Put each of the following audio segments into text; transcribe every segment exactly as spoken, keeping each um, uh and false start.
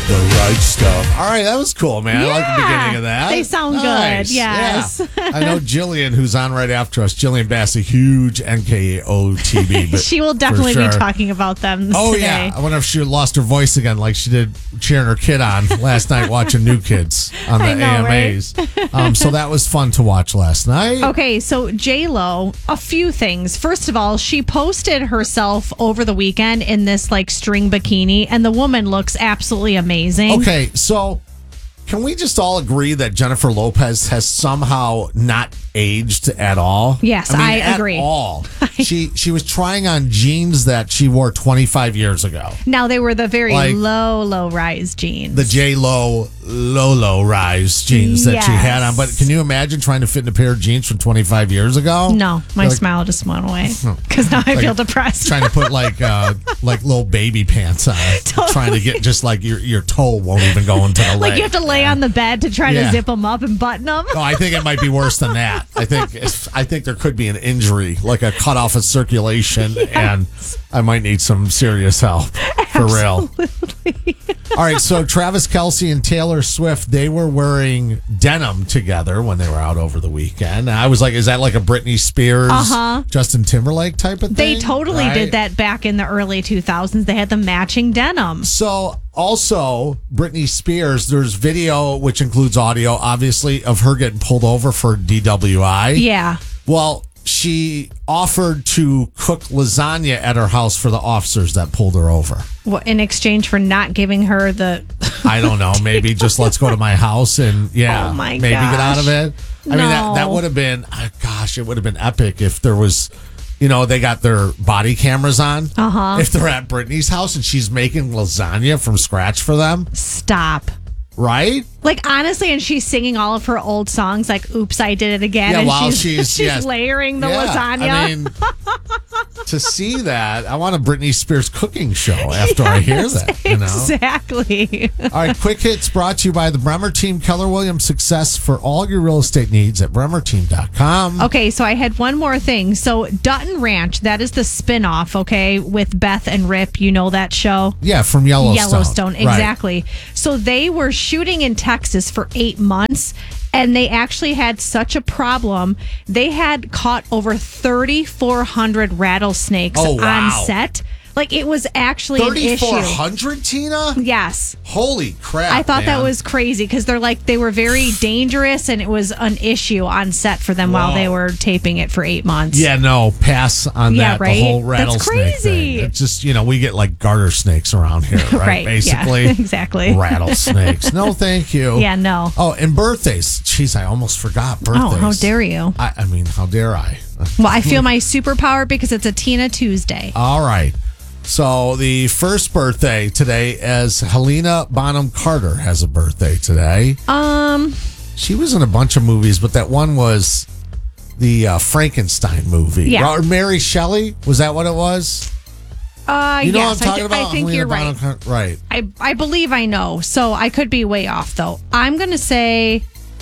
The right stuff. All right, that was cool, man. Yeah, I like the beginning of that. They sound nice. good. Yes. Yeah. I know Jillian, who's on right after us. Jillian Bass, a huge N K O T V. But she will definitely sure. be talking about them Oh, today. yeah. I wonder if she lost her voice again like she did cheering her kid on last night watching New Kids on the I know, A M As. Right? Um, so that was fun to watch last night. Okay, so J-Lo, a few things. First of all, she posted herself over the weekend in this like string bikini, and the woman looks absolutely amazing. Okay, so can we just all agree that Jennifer Lopez has somehow not aged at all? Yes, I, mean, I at agree. all. she she was trying on jeans that she wore twenty-five years ago. Now they were the very Like, low, low rise jeans. The J Lo low low rise jeans that she had on. But can you imagine trying to fit in a pair of jeans from twenty-five years ago? No, my Like- smile just went away because now I Like, feel depressed. Trying to put like uh, like little baby pants on, Totally. trying to get just like your your toe won't even go into the leg. Like you have to lay on the bed to try Yeah. to zip them up and button them. No, I think it might be worse than that. I think it's, I think there could be an injury, like a cut off of circulation, and I might need some serious help for real. All right, so Travis Kelce and Taylor Swift, they were wearing denim together when they were out over the weekend. And I was like, is that like a Britney Spears, Uh-huh. Justin Timberlake type of thing? They totally Right? did that back in the early two thousands. They had the matching denim. So also Britney Spears, there's video which includes audio, obviously, of her getting pulled over for D W I. Yeah. Well, she offered to cook lasagna at her house for the officers that pulled her over. Well, in exchange for not giving her the. I don't know. Maybe just let's go to my house and yeah, Oh my maybe get out of it. I mean, that, No. that would have been, oh, gosh, it would have been epic if there was, you know, they got their body cameras on. Uh-huh. If they're at Britney's house and she's making lasagna from scratch for them, Stop. right? Like, honestly, and she's singing all of her old songs, like "Oops, I Did It Again," Yeah, and while she's she's- she's yes. layering the Yeah, lasagna. I mean, to see that, I want a Britney Spears cooking show after I hear that. You know. Exactly. All right, Quick Hits brought to you by the Bremer Team. Keller Williams Success for all your real estate needs at bremer team dot com. Okay, so I had one more thing. So Dutton Ranch, that is the spinoff, okay, with Beth and Rip. You know that show? Yeah, from Yellowstone. Yellowstone, Right. exactly. So they were shooting in Texas for eight months, and they actually had such a problem. They had caught over thirty-four hundred rattlesnakes Oh, wow. on set. Like, it was actually an issue. thirty-four hundred, Tina? Yes. Holy crap. I thought that man. was crazy because they're like, they were very dangerous, and it was an issue on set for them while Whoa. they were taping it for eight months. Yeah, no, pass on Yeah, that. right? The whole That's rattlesnake crazy. thing. It's just, you know, we get like garter snakes around here, right? Right, yeah, Basically. exactly. Rattlesnakes. No, thank you. Yeah, no. Oh, and birthdays. Jeez, I almost forgot birthdays. Oh, how dare you? I, I mean, how dare I? Well, I feel my superpower because it's a Tina Tuesday. All right. So the first birthday today is Helena Bonham Carter has a birthday today. Um, She was in a bunch of movies, but that one was the uh, Frankenstein movie. Yeah. Or Mary Shelley? Was that what it was? uh, You know yes, what I'm talking I, th- about? I think Helena you're right. Bonham Carter? Right. I, I believe I know. So I could be way off, though. I'm going to say,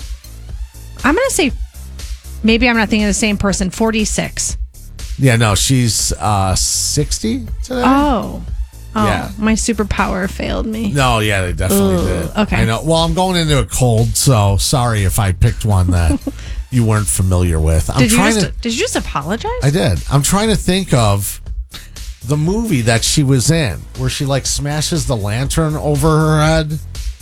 I'm going to say, maybe I'm not thinking of the same person, forty-six. Yeah, no, she's uh, sixty today. Oh. Oh, Yeah. my superpower failed me. No, yeah, they definitely Ooh, did. okay. I know. Well, I'm going into a cold, so sorry if I picked one that you weren't familiar with. I'm Did you trying just to. did you just apologize? I did. I'm trying to think of the movie that she was in, where she like smashes the lantern over her head.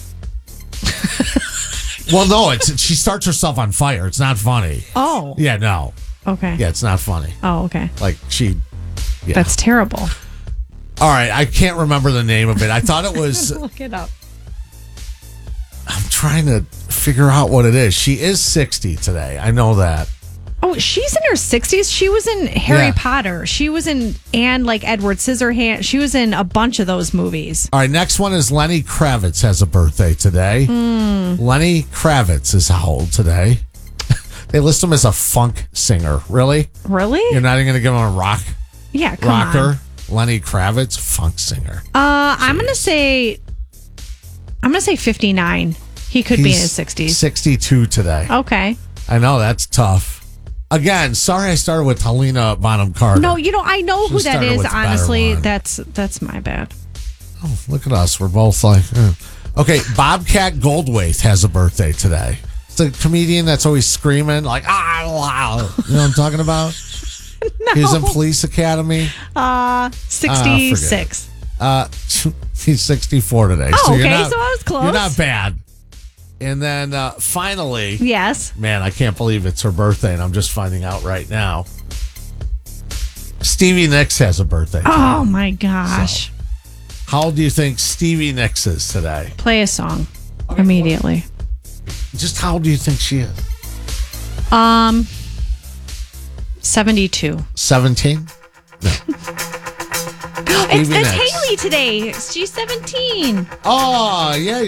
Well, no, it's she starts herself on fire. It's not funny. Oh. Yeah, no. Okay. Yeah, it's not funny. Oh, okay. Like she. Yeah. That's terrible. All right, I can't remember the name of it. I thought it was. Look it up. I'm trying to figure out what it is. She is sixty today. I know that. Oh, she's in her sixties. She was in Harry Yeah. Potter. She was in and like Edward Scissorhands. She was in a bunch of those movies. All right, next one is Lenny Kravitz has a birthday today. Mm. Lenny Kravitz is how old today? They list him as a funk singer. Really? Really? You're not even going to give him a rock Yeah, come rocker? on. Lenny Kravitz, funk singer. Uh, I'm gonna say, I'm gonna say fifty-nine. He could be in He's his sixties. sixty-two today. Okay. I know, that's tough. Again, sorry I started with Helena Bonham Carter. No, you know I know who Should've that started is. with the better Honestly, one. that's that's my bad. Oh, look at us. We're both like, eh. Okay, Bobcat Goldthwait has a birthday today. It's a comedian that's always screaming like, ah, wow. You know what I'm talking about? No. He was in Police Academy. Uh, sixty-six. Uh, he's sixty-four today. Oh, so you're okay, not, so I was close. You're not bad. And then uh, finally, yes. Man, I can't believe it's her birthday, and I'm just finding out right now. Stevie Nicks has a birthday today. Oh, my gosh. So, how old do you think Stevie Nicks is today? Play a song immediately. Just how old do you think she is? Um, seventy-two. seventeen? No. It's, Stevie it's Nicks. Haley today. She's seventeen. Oh, yeah.